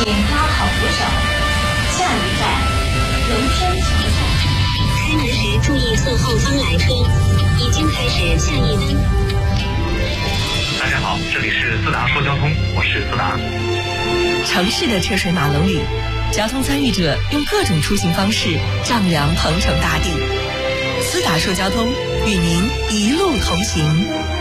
减压好多少？下一站，龙山桥站。开门时注意侧后方来车，已经开始下一班。 大家好，这里是思达说交通，我是思达。 城市的车水马龙里，交通参与者用各种出行方式丈量鹏程大地。思达说交通，与您一路同行。